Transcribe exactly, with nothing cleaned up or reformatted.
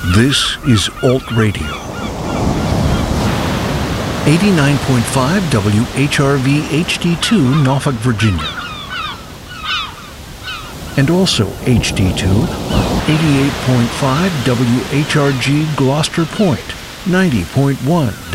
This is Alt Radio. eighty-nine point five W H R V H D two, Norfolk, Virginia. And also H D two on eighty-eight point five W H R G, Gloucester Point, ninety point one